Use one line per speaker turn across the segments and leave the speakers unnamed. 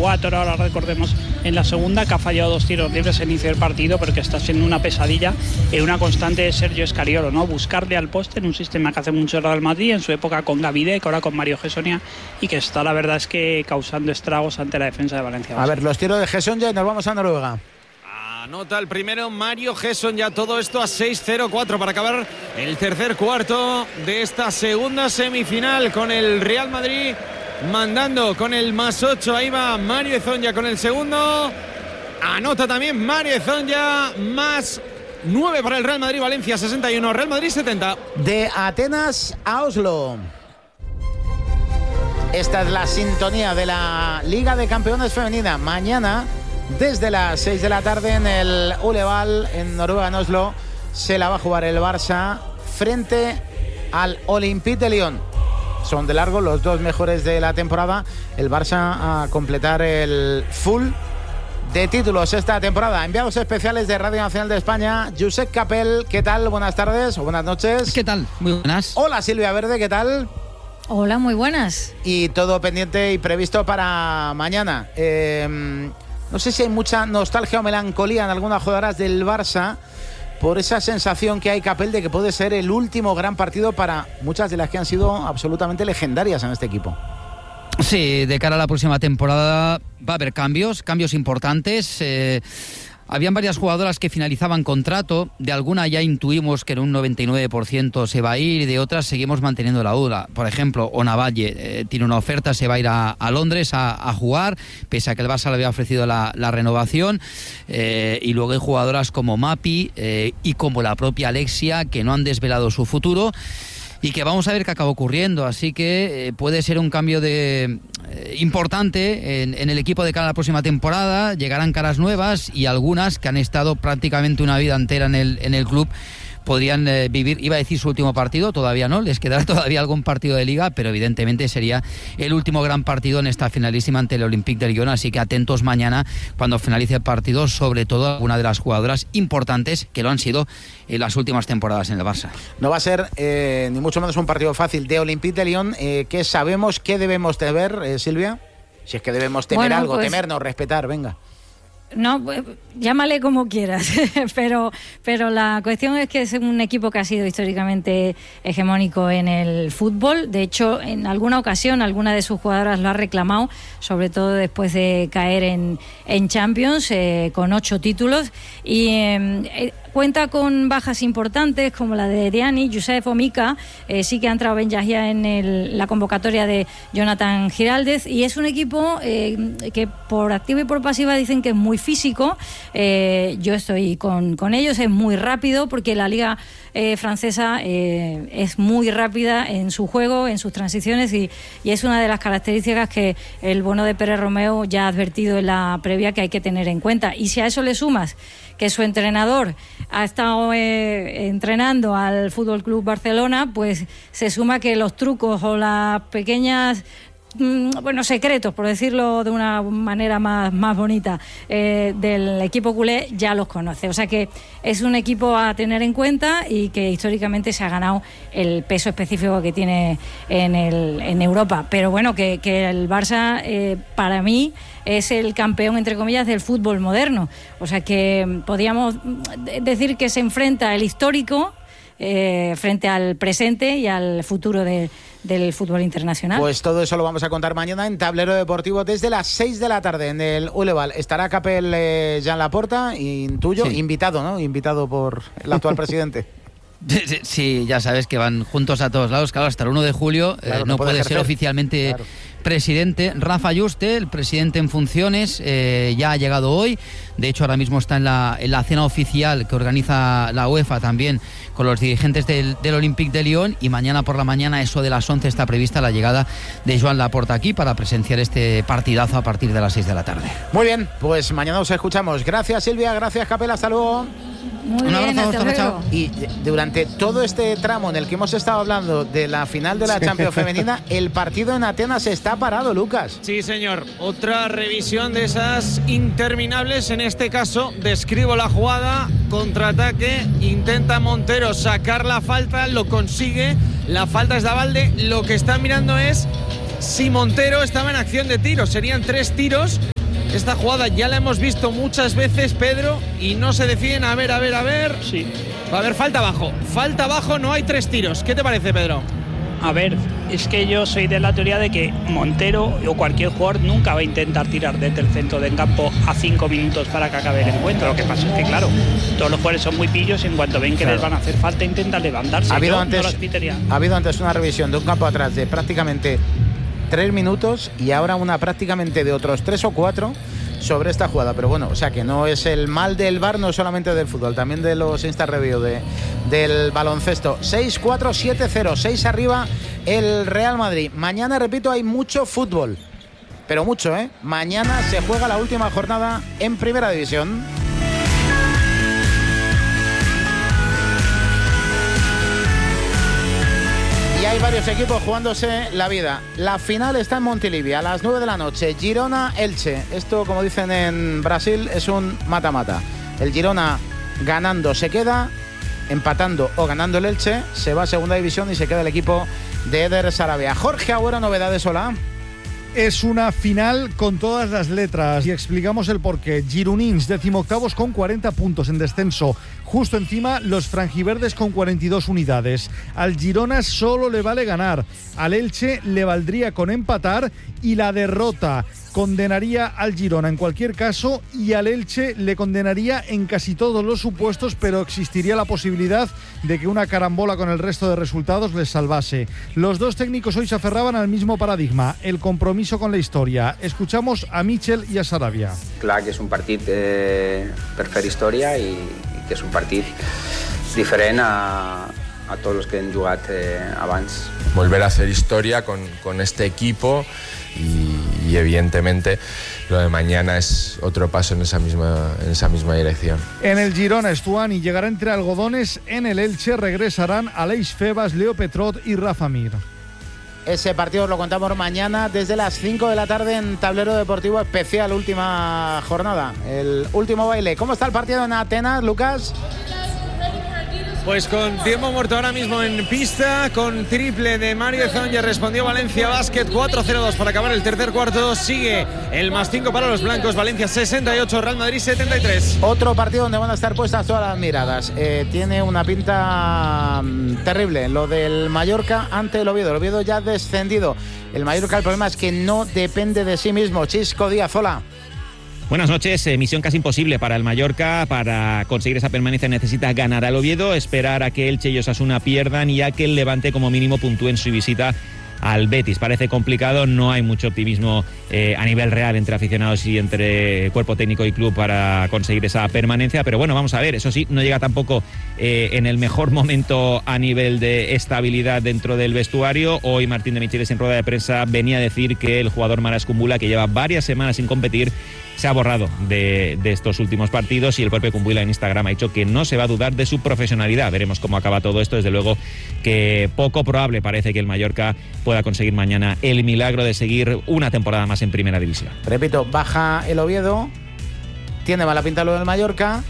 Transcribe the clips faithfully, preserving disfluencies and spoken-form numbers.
cuatro, ahora recordemos en la segunda, que ha fallado dos tiros libres al inicio del partido, pero que está siendo una pesadilla, eh, una constante de Sergio Escariolo, ¿no? Buscarle al poste en un sistema que hace mucho el Real Madrid, en su época con Gavidec, ahora con Mario Gessonia, y que está, la verdad es que causando estragos ante la defensa de Valencia.
A ver, los tiros de Gessonia y nos vamos a Noruega.
Anota el primero Mario Gessonia, todo esto a seis cero cuatro para acabar el tercer cuarto de esta segunda semifinal, con el Real Madrid mandando con el más ocho. Ahí va Mario Hezonja con el segundo. Anota también Mario Hezonja, más nueve para el Real Madrid. Valencia sesenta y uno, Real Madrid setenta.
De Atenas a Oslo. Esta es la sintonía de la Liga de Campeones Femenina. Mañana, desde las seis de la tarde, en el Uleval, en Noruega, en Oslo, se la va a jugar el Barça frente al Olympique de Lyon. Son de largo los dos mejores de la temporada. El Barça a completar el full de títulos esta temporada. Enviados especiales de Radio Nacional de España, Josep Capel, ¿qué tal? Buenas tardes o buenas noches.
¿Qué tal? Muy buenas.
Hola, Silvia Verde, ¿qué tal?
Hola, muy buenas.
Y todo pendiente y previsto para mañana. Eh, no sé si hay mucha nostalgia o melancolía en algunas jugadoras del Barça por esa sensación que hay, Capel, de que puede ser el último gran partido para muchas de las que han sido absolutamente legendarias en este equipo.
Sí, de cara a la próxima temporada va a haber cambios, cambios importantes. Eh, habían varias jugadoras que finalizaban contrato, de alguna ya intuimos que en un noventa y nueve por ciento se va a ir, y de otras seguimos manteniendo la duda. Por ejemplo, Ona Valle eh, tiene una oferta, se va a ir a, a Londres a, a jugar, pese a que el Barça le había ofrecido la, la renovación. Eh, y luego hay jugadoras como Mapi eh, y como la propia Alexia, que no han desvelado su futuro y que vamos a ver qué acaba ocurriendo. Así que eh, puede ser un cambio de eh, importante en, en el equipo de cara a la próxima temporada. Llegarán caras nuevas, y algunas que han estado prácticamente una vida entera en el, en el club podrían eh, vivir, iba a decir su último partido, todavía no, les quedará todavía algún partido de liga, pero evidentemente sería el último gran partido en esta finalísima ante el Olympique de Lyon. Así que atentos mañana cuando finalice el partido, sobre todo alguna de las jugadoras importantes que lo han sido en las últimas temporadas en el Barça.
No va a ser eh, ni mucho menos un partido fácil de Olympique de Lyon. Eh, ¿Qué sabemos, qué debemos de ver, eh, Silvia? Si es que debemos temer bueno, algo, pues... temernos, respetar, venga.
No, llámale como quieras, pero, pero la cuestión es que es un equipo que ha sido históricamente hegemónico en el fútbol. De hecho, en alguna ocasión alguna de sus jugadoras lo ha reclamado, sobre todo después de caer en, en Champions, eh, con ocho títulos, y eh, cuenta con bajas importantes como la de Diani, Youssef o Mika. Eh, sí que ha entrado Ben Yahia en el, la convocatoria de Jonathan Giraldez, y es un equipo eh, que por activa y por pasiva dicen que es muy físico. Eh, yo estoy con, con ellos, es muy rápido, porque la liga eh, francesa eh, es muy rápida en su juego, en sus transiciones, y, y es una de las características que el bueno de Pérez Romeo ya ha advertido en la previa que hay que tener en cuenta. Y si a eso le sumas que su entrenador ha estado eh, entrenando al Fútbol Club Barcelona, pues se suma que los trucos o las pequeñas bueno, secretos, por decirlo de una manera más, más bonita, eh, del equipo culé ya los conoce. O sea que es un equipo a tener en cuenta, y que históricamente se ha ganado el peso específico que tiene en, el, en Europa. Pero bueno, que, que el Barça, eh, para mí, es el campeón, entre comillas, del fútbol moderno. O sea que podríamos decir que se enfrenta el histórico eh, frente al presente y al futuro de del fútbol internacional.
Pues todo eso lo vamos a contar mañana en Tablero Deportivo desde las seis de la tarde en el Uleval. Estará Capel eh, Jean Laporta, intuyo, sí. invitado, ¿no? Invitado por el actual presidente.
Sí, sí, ya sabes que van juntos a todos lados. Claro, hasta el uno de julio claro, eh, no, no puede, puede ser oficialmente claro. presidente. Rafa Yuste, el presidente en funciones, eh, ya ha llegado hoy. De hecho, ahora mismo está en la, en la cena oficial que organiza la UEFA también con los dirigentes del, del Olympique de Lyon, y mañana por la mañana, eso de las once, está prevista la llegada de Joan Laporta aquí para presenciar este partidazo a partir de las seis de la tarde.
Muy bien, pues mañana os escuchamos. Gracias, Silvia, gracias, Capel, hasta luego.
Muy Un abrazo, bien, hasta
chao. Y durante todo este tramo en el que hemos estado hablando de la final de la Champions femenina, el partido en Atenas está parado, Lucas.
Sí, señor. Otra revisión de esas interminables. En este caso, describo la jugada, contraataque, intenta Montero sacar la falta, lo consigue. La falta es de Abalde. Lo que están mirando es si Montero estaba en acción de tiro. Serían tres tiros Esta jugada ya la hemos visto muchas veces, Pedro, y no se deciden. A ver, a ver, a ver.
Sí.
Va a haber falta abajo. Falta abajo, no hay tres tiros. ¿Qué te parece, Pedro?
A ver, es que yo soy de la teoría de que Montero o cualquier jugador nunca va a intentar tirar desde el centro del campo a cinco minutos para que acabe el encuentro. Lo que pasa es que, claro, todos los jugadores son muy pillos y en cuanto ven que claro. les van a hacer falta intentan levantarse.
Ha habido,
yo
antes,
no los pitaría.
ha habido antes una revisión de un campo atrás de prácticamente tres minutos y ahora una prácticamente de otros tres o cuatro sobre esta jugada, pero bueno, o sea que no es el mal del V A R, no solamente del fútbol, también de los Insta Review de, del baloncesto. Seis cuatro siete cero, seis arriba el Real Madrid. Mañana, repito, hay mucho fútbol, pero mucho, ¿eh? Mañana se juega la última jornada en Primera División. Y hay varios equipos jugándose la vida. La final está en Montilivi a las nueve de la noche. Girona-Elche. Esto, como dicen en Brasil, es un mata-mata. El Girona ganando se queda, empatando o ganando el Elche se va a Segunda División y se queda el equipo de Eder Sarabia. Jorge Agüero, novedades, hola.
Es una final con todas las letras y explicamos el porqué. Gironins, decimoctavos con cuarenta puntos en descenso. Justo encima, los franjiverdes con cuarenta y dos unidades. Al Girona solo le vale ganar. Al Elche le valdría con empatar y la derrota condenaría al Girona en cualquier caso y al Elche le condenaría en casi todos los supuestos, pero existiría la posibilidad de que una carambola con el resto de resultados les salvase. Los dos técnicos hoy se aferraban al mismo paradigma, el compromiso con la historia. Escuchamos a Michel i a Sarabia.
Clar que és un partit eh, per fer història i, i que és un partit diferent a, a tots els que hem jugat eh, abans.
Volver a hacer historia con, con este equipo y, y evidentemente lo de mañana es otro paso en esa misma, en esa misma dirección.
En el Girona, Stuani llegará entre algodones. En el Elche regresarán Aleix Febas, Leo Petrot y Rafa Mir.
Ese partido os lo contamos mañana desde las cinco de la tarde en Tablero Deportivo Especial, última jornada, el último baile. ¿Cómo está el partido en Atenas, Lucas?
Pues con tiempo muerto ahora mismo en pista, con triple de Mario Zón, ya respondió Valencia Basket, cuatro cero dos para acabar el tercer cuarto. Sigue el más cinco para los blancos, Valencia sesenta y ocho, Real Madrid setenta y tres.
Otro partido donde van a estar puestas todas las miradas. Eh, tiene una pinta mmm, terrible, lo del Mallorca ante el Oviedo. El Oviedo ya descendido. El Mallorca, el problema es que no depende de sí mismo. Chisco Díaz, hola.
Buenas noches, eh, misión casi imposible para el Mallorca. Para conseguir esa permanencia necesita ganar al Oviedo, esperar a que Elche y Osasuna pierdan y a que el Levante como mínimo puntúe en su visita al Betis. Parece complicado, no hay mucho optimismo eh, a nivel real entre aficionados y entre cuerpo técnico y club para conseguir esa permanencia, pero bueno, vamos a ver, eso sí, no llega tampoco eh, en el mejor momento a nivel de estabilidad dentro del vestuario. Hoy Martín de Michelis en rueda de prensa venía a decir que el jugador Maras Kumbula, que lleva varias semanas sin competir, se ha borrado de, de estos últimos partidos y el propio Kumbula en Instagram ha dicho que no se va a dudar de su profesionalidad. Veremos cómo acaba todo esto. Desde luego que poco probable parece que el Mallorca pueda conseguir mañana el milagro de seguir una temporada más en Primera División.
Repito, baja el Oviedo, tiene mala pinta lo del Mallorca,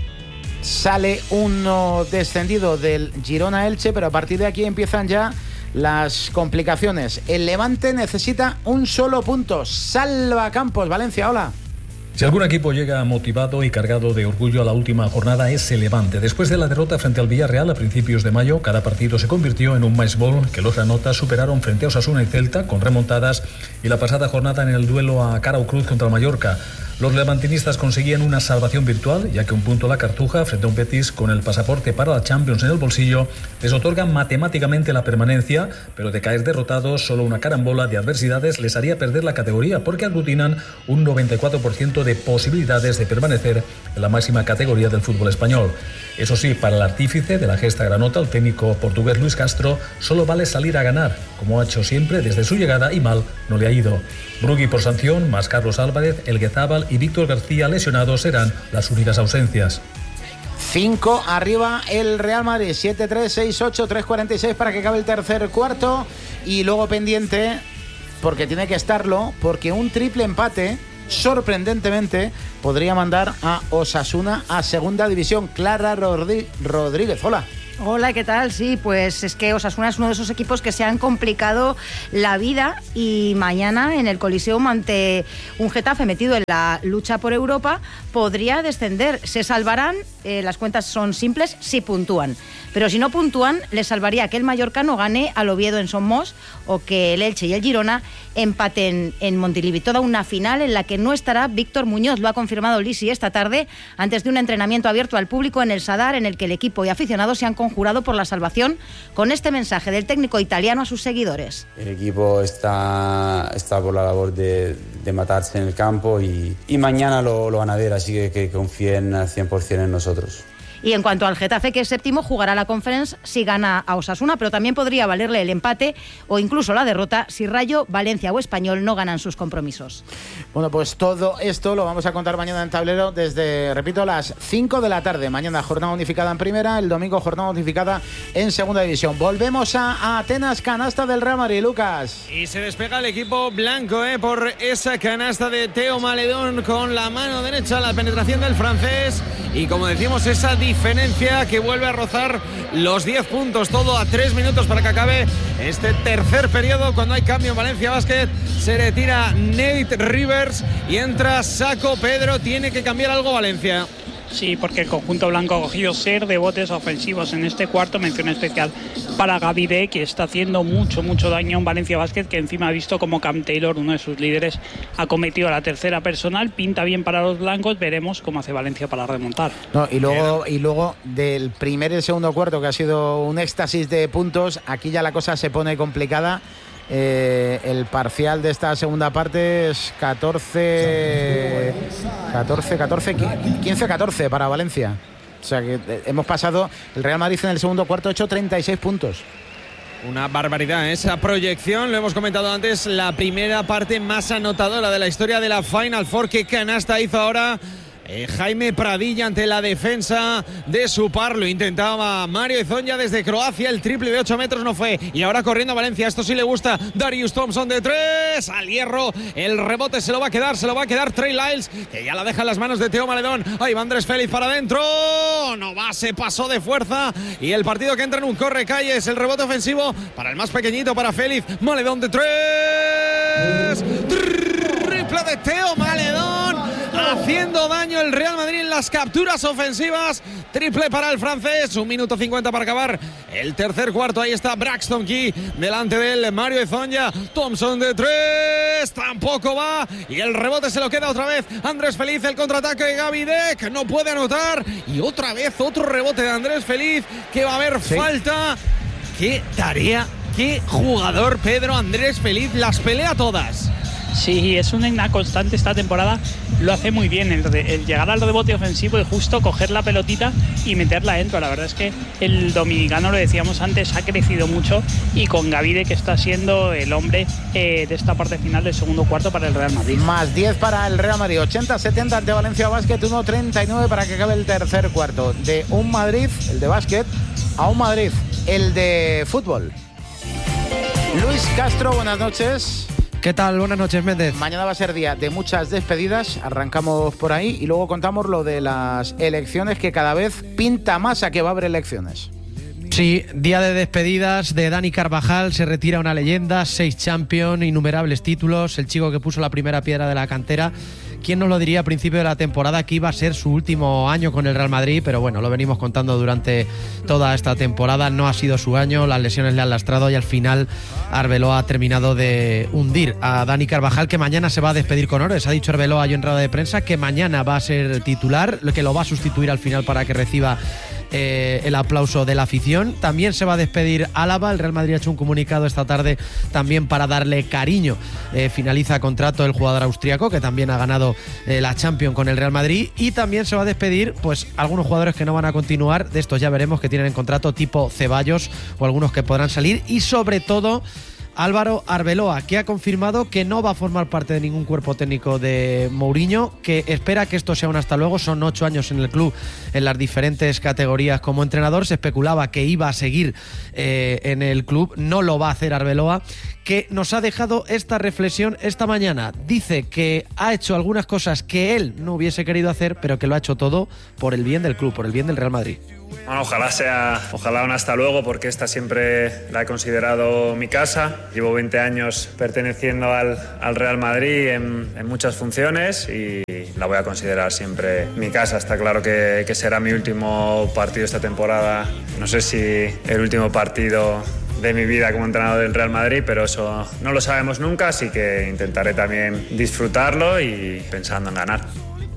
sale uno descendido del Girona Elche, pero a partir de aquí empiezan ya las complicaciones. El Levante necesita un solo punto. Salva Campos, Valencia, hola.
Si algún equipo llega motivado y cargado de orgullo a la última jornada es el Levante. Después de la derrota frente al Villarreal a principios de mayo, cada partido se convirtió en un match ball que los granotas superaron frente a Osasuna y Celta con remontadas y la pasada jornada en el duelo a cara o cruz contra el Mallorca. Los levantinistas conseguían una salvación virtual, ya que un punto a la Cartuja frente a un Betis con el pasaporte para la Champions en el bolsillo les otorga matemáticamente la permanencia, pero de caer derrotados solo una carambola de adversidades les haría perder la categoría, porque aglutinan un noventa y cuatro por ciento de posibilidades de permanecer en la máxima categoría del fútbol español. Eso sí, para el artífice de la gesta granota, el técnico portugués Luis Castro, solo vale salir a ganar, como ha hecho siempre desde su llegada, y mal no le ha ido. Brugui por sanción, más Carlos Álvarez, Elguezábal y Víctor García lesionados serán las únicas ausencias.
cinco arriba el Real Madrid, siete tres, seis ocho, tres cuarenta y seis para que acabe el tercer cuarto. Y luego pendiente, porque tiene que estarlo, porque un triple empate sorprendentemente podría mandar a Osasuna a Segunda División. Clara Rodríguez, hola.
Hola, ¿qué tal? Sí, pues es que Osasuna es uno de esos equipos que se han complicado la vida y mañana en el Coliseum ante un Getafe metido en la lucha por Europa podría descender. Se salvarán, eh, las cuentas son simples, si puntúan. Pero si no puntúan, les salvaría que el Mallorca no gane al Oviedo en Somos o que el Elche y el Girona empaten en Montilivi. Toda una final en la que no estará Víctor Muñoz. Lo ha confirmado Lisi esta tarde antes de un entrenamiento abierto al público en el Sadar, en el que el equipo y aficionados se han conjurado por la salvación con este mensaje del técnico italiano a sus seguidores.
El equipo está, está por la labor de, de matarse en el campo y, y mañana lo, lo van a ver, así que, que confíen al cien por ciento en nosotros.
Y en cuanto al Getafe, que es séptimo, jugará la Conference si gana a Osasuna, pero también podría valerle el empate o incluso la derrota si Rayo, Valencia o Español no ganan sus compromisos.
Bueno, pues todo esto lo vamos a contar mañana en Tablero desde, repito, las cinco de la tarde. Mañana jornada unificada en primera, el domingo jornada unificada en segunda división. Volvemos a Atenas, canasta del Real Madrid, Lucas.
Y se despega el equipo blanco eh, por esa canasta de Teo Maledón con la mano derecha, la penetración del francés y, como decimos, esa diferencia diferencia que vuelve a rozar los diez puntos, todo a tres minutos para que acabe este tercer periodo. Cuando hay cambio en Valencia Basket, se retira Nate Rivers y entra Saco Pedro. Tiene que cambiar algo Valencia.
Sí, porque el conjunto blanco ha cogido ser de botes ofensivos en este cuarto. Mención especial para Gavide, que está haciendo mucho, mucho daño en Valencia Basket, que encima ha visto como Cam Taylor, uno de sus líderes, ha cometido la tercera personal. Pinta bien para los blancos, veremos cómo hace Valencia para remontar.
No, y luego, y luego del primer y el segundo cuarto, que ha sido un éxtasis de puntos, aquí ya la cosa se pone complicada. Eh, el parcial de esta segunda parte es catorce, catorce, catorce, quince catorce para Valencia. O sea que hemos pasado, el Real Madrid en el segundo cuarto ha hecho treinta y seis puntos.
Una barbaridad, ¿eh? Esa proyección, lo hemos comentado antes, la primera parte más anotadora de la historia de la Final Four. ¿Qué canasta hizo ahora Eh, Jaime Pradilla ante la defensa de su par? Lo intentaba Mario Hezonja desde Croacia, el triple de ocho metros no fue, y ahora corriendo a Valencia, esto sí le gusta, Darius Thompson de tres, al hierro, el rebote se lo va a quedar, se lo va a quedar Trey Lyles, que ya la deja en las manos de Teo Maledón. Ahí va Andrés Félix para adentro, no va, se pasó de fuerza, y el partido que entra en un corre-calles, el rebote ofensivo para el más pequeñito, para Félix, Maledón de tres, triple de Teo Maledón, haciendo daño el Real Madrid en las capturas ofensivas. Triple para el francés, un minuto cincuenta para acabar el tercer cuarto. Ahí está Braxton Key delante del Mario Hezonja. Thompson de tres, tampoco va, y el rebote se lo queda otra vez Andrés Feliz. El contraataque de Gavide, que no puede anotar, y otra vez otro rebote de Andrés Feliz, que va a haber sí. falta. Qué tarea, qué jugador Pedro Andrés Feliz, las pelea todas.
Sí, es una constante esta temporada, lo hace muy bien, el, el llegar al rebote ofensivo y justo coger la pelotita y meterla dentro. La verdad es que el dominicano, lo decíamos antes, ha crecido mucho, y con Gavide, que está siendo el hombre eh, de esta parte final del segundo cuarto para el Real Madrid.
Más diez para el Real Madrid, ochenta setenta ante Valencia Basket, uno treinta y nueve para que acabe el tercer cuarto. De un Madrid, el de básquet, a un Madrid, el de fútbol. Luis Castro, buenas noches.
¿Qué tal? Buenas noches, Méndez.
Mañana va a ser día de muchas despedidas, arrancamos por ahí y luego contamos lo de las elecciones, que cada vez pinta más a que va a haber elecciones.
Sí, día de despedidas de Dani Carvajal, se retira una leyenda, seis Champions, innumerables títulos, el chico que puso la primera piedra de la cantera. ¿Quién nos lo diría a principio de la temporada que iba a ser su último año con el Real Madrid? Pero bueno, lo venimos contando durante toda esta temporada. No ha sido su año, las lesiones le han lastrado y al final Arbeloa ha terminado de hundir a Dani Carvajal, que mañana se va a despedir con honores. Ha dicho Arbeloa hoy en rueda de prensa que mañana va a ser titular, que lo va a sustituir al final para que reciba Eh, el aplauso de la afición. También se va a despedir Álava. El Real Madrid ha hecho un comunicado esta tarde también para darle cariño. Eh, finaliza contrato el jugador austriaco, que también ha ganado eh, la Champions con el Real Madrid, y también se va a despedir pues algunos jugadores que no van a continuar. De estos ya veremos, que tienen contrato tipo Ceballos, o algunos que podrán salir, y sobre todo Álvaro Arbeloa, que ha confirmado que no va a formar parte de ningún cuerpo técnico de Mourinho, que espera que esto sea un hasta luego. Son ocho años en el club en las diferentes categorías como entrenador. Se especulaba que iba a seguir eh, en el club, no lo va a hacer Arbeloa, que nos ha dejado esta reflexión esta mañana. Dice que ha hecho algunas cosas que él no hubiese querido hacer, pero que lo ha hecho todo por el bien del club, por el bien del Real Madrid.
Bueno, ojalá sea, ojalá un hasta luego, porque esta siempre la he considerado mi casa. Llevo veinte años perteneciendo al, al Real Madrid en, en muchas funciones y la voy a considerar siempre mi casa. Está claro que, que será mi último partido esta temporada. No sé si el último partido de mi vida como entrenador del Real Madrid, pero eso no lo sabemos nunca, así que intentaré también disfrutarlo y pensando en ganar.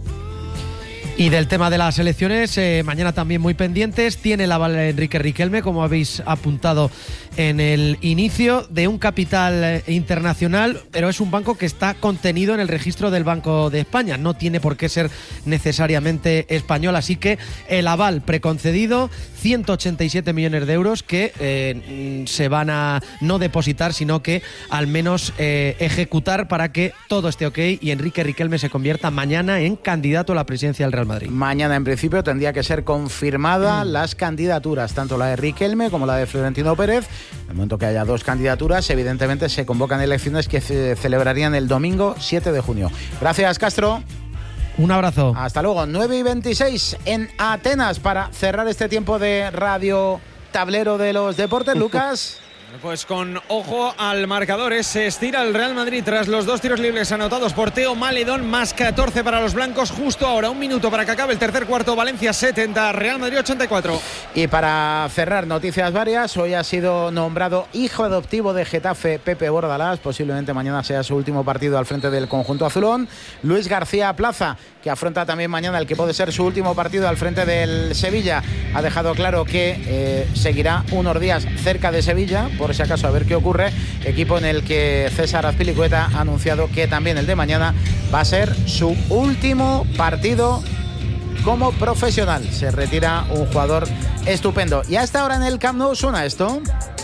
Y del tema de las elecciones, eh, mañana también muy pendientes. Tiene el aval Enrique Riquelme, como habéis apuntado en el inicio, de un capital eh, internacional, pero es un banco que está contenido en el registro del Banco de España. No tiene por qué ser necesariamente español, así que el aval preconcedido, ciento ochenta y siete millones de euros que eh, se van a no depositar, sino que al menos eh, ejecutar para que todo esté ok y Enrique Riquelme se convierta mañana en candidato a la presidencia del Real Madrid.
Mañana, en principio, tendría que ser confirmada mm. las candidaturas, tanto la de Riquelme como la de Florentino Pérez. En el momento que haya dos candidaturas, evidentemente se convocan elecciones que se celebrarían el domingo siete de junio. Gracias, Castro.
Un abrazo.
Hasta luego. nueve y veintiséis en Atenas para cerrar este tiempo de Radio Tablero de los Deportes. Lucas.
Pues con ojo al marcador, se estira el Real Madrid tras los dos tiros libres anotados por Teo Maledón, más catorce para los blancos. Justo ahora, un minuto para que acabe el tercer cuarto. Valencia setenta, Real Madrid ochenta y cuatro.
Y para cerrar, noticias varias. Hoy ha sido nombrado hijo adoptivo de Getafe Pepe Bordalás. Posiblemente mañana sea su último partido al frente del conjunto azulón. Luis García Plaza, que afronta también mañana el que puede ser su último partido al frente del Sevilla, ha dejado claro que eh, seguirá unos días cerca de Sevilla, por si acaso a ver qué ocurre. Equipo en el que César Azpilicueta ha anunciado que también el de mañana va a ser su último partido como profesional. Se retira un jugador estupendo. Y hasta ahora en el Camp Nou suena esto.